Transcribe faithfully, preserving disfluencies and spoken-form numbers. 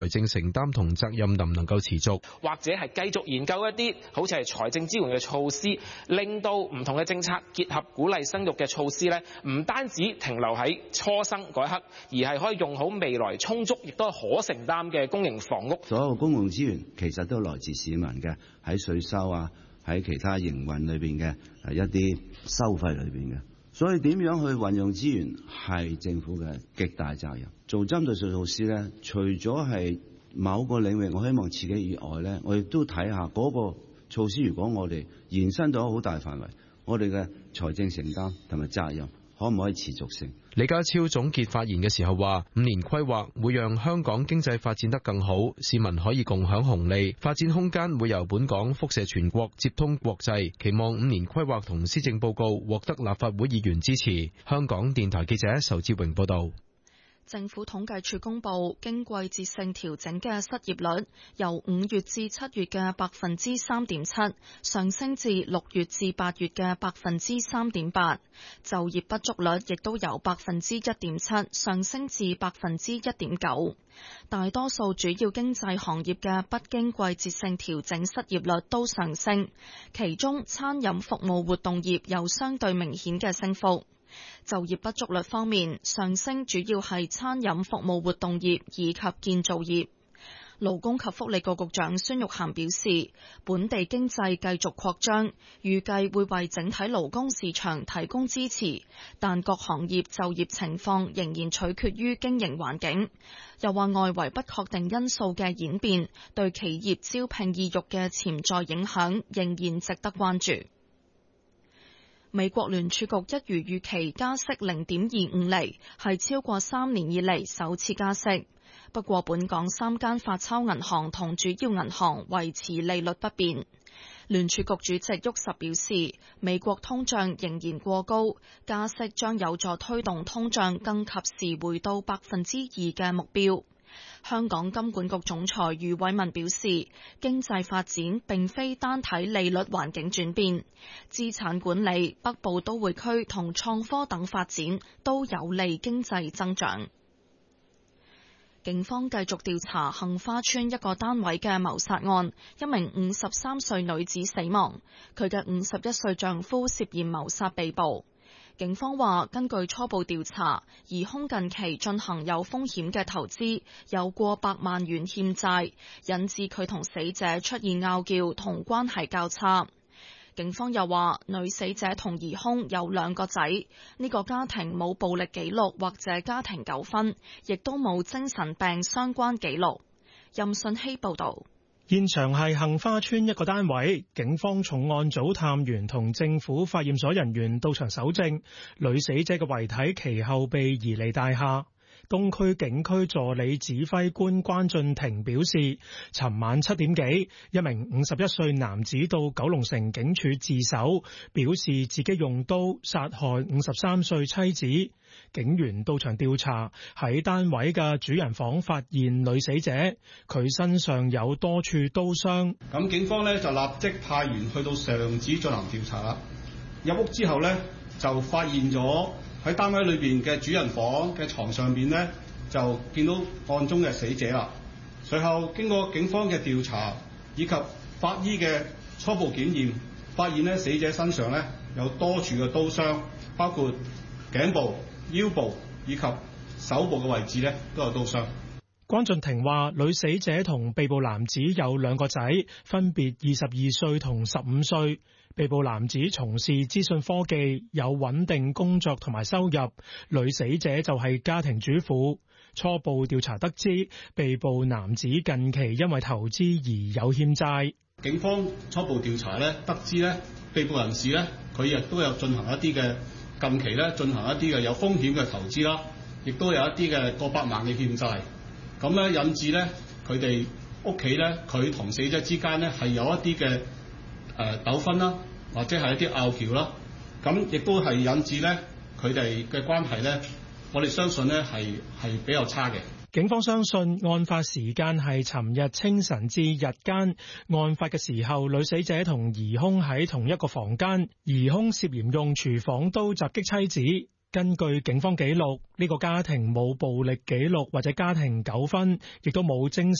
財政承擔同責任能唔能夠持續， 或者係繼續研究一啲好似係財政支援嘅措施，令到唔同嘅政策結合鼓勵生育嘅措施咧，唔單止停留喺初生嗰一刻，而係可以用好未來充足亦都係可承擔嘅公營房屋。 所有公共資源其實都來自市民嘅，喺稅收啊，喺其他營運裏邊嘅一啲收費裏邊嘅。所以點樣去運用資源係政府嘅極大責任。做針對性措施咧，除咗係某個領域我希望刺激以外咧，我亦都睇下嗰個措施，如果我哋延伸到好大範圍，我哋嘅財政承擔同埋責任可唔可以持續性？ 李家超總結發言嘅時候話，五年規劃會讓香港經濟發展得更好，市民可以共享紅利，發展空間會由本港輻射全國，接通國際。期望五年規劃同施政報告獲得立法會議員支持。香港電台記者仇志榮報道。 政府統計處公布，經季節性調整嘅失業率由五月至七月嘅百分之三點七上升至六月至八月嘅百分之三點八，就業不足率亦都由百分之一點七上升至百分之一點九。大多數主要經濟行業嘅不經季節性調整失業率都上升，其中餐飲服務活動業有相對明顯嘅升幅。就業不足率方面，上升主要係餐飲服務活動業以及建造業。勞工及福利局局長孫玉菡表示，本地經濟繼續擴張，預計會為整體勞工市場提供支持，但各行業就業情況仍然取決於經營環境。又話外圍不確定因素嘅演變對企業招聘意欲嘅潛在影響仍然值得關注。美國聯儲局一如預期加息零點二五厘，係超過三年以嚟首次加息。不過本港三間發鈔銀行同主要銀行維持利率不變。聯儲局主席沃什表示，美國通脹仍然過高，加息將有助推動通脹更及時回到百分之二嘅目標。香港金管局總裁余偉文表示，經濟發展並非單睇利率環境轉變，資產管理、北部都會區同創科等發展都有利經濟增長。警方繼續調查杏花邨一個單位嘅謀殺案，一名五十三歲女子死亡，佢嘅五十一歲丈夫涉嫌謀殺被捕。警方話，根據初步調查，疑兇近期進行有風險嘅投資，有過百萬元欠債，引致佢同死者出現拗撬同關係較差。警方又話，女死者同疑兇有兩個仔，呢個家庭冇暴力記錄或者家庭糾紛，亦都冇精神病相關記錄。任信希報導。 現場係杏花邨一個單位，警方重案組探員同政府化驗所人員到場搜證，女死者嘅遺體其後被移離大廈。東區警區助理指揮官關俊廷表示，尋晚七點幾，一名五十一歲男子到九龍城警署自首，表示自己用刀殺害五十三歲妻子。警員到場調查，喺單位嘅主人房發現女死者，佢身上有多處刀傷。 咁警方呢就立即派員去到上址進行調查啦。入屋之後呢，就發現咗喺單位裏邊嘅主人房嘅床上邊呢，就見到案中嘅死者啦。隨後經過警方嘅調查以及法醫嘅初步檢驗，發現呢死者身上呢有多處嘅刀傷，包括頸部、腰部以及手部嘅位置呢都有刀傷。 關俊廷話，女死者同被捕男子有兩個仔，分別二十二歲同十五歲。被捕男子從事資訊科技，有穩定工作同埋收入。女死者就係家庭主婦。初步調查得知，被捕男子近期因為投資而有欠債。 警方初步調查咧，得知咧，被捕人士咧，佢亦都有進行一啲嘅近期咧進行一啲嘅有風險嘅投資啦，亦都有一啲嘅過百萬嘅欠債。咁咧引致咧佢哋屋企咧，佢同死者之間咧係有一啲嘅誒糾紛啦，或者係一啲拗撬啦。咁亦都係引致咧佢哋嘅關係咧，我哋相信咧係係比較差嘅。 警方相信案發時間係尋日清晨至日間，案發嘅時候，女死者同疑兇喺同一個房間，疑兇涉嫌用廚房刀襲擊妻子。根據警方記錄，呢個家庭冇暴力記錄或者家庭糾紛，亦都冇精